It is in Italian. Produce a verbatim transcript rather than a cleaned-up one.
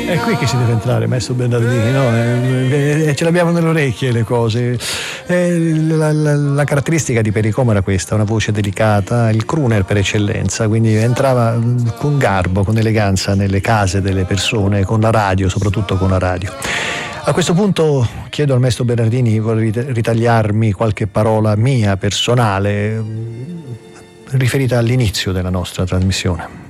È qui che si deve entrare, maestro Bernardini, no? Eh, eh, ce l'abbiamo nelle orecchie le cose. Eh, la, la, la caratteristica di Pericoma era questa, una voce delicata, il crooner per eccellenza, quindi entrava con garbo, con eleganza nelle case delle persone, con la radio, soprattutto con la radio. A questo punto chiedo al maestro Bernardini, vorrei ritagliarmi qualche parola mia personale riferita all'inizio della nostra trasmissione.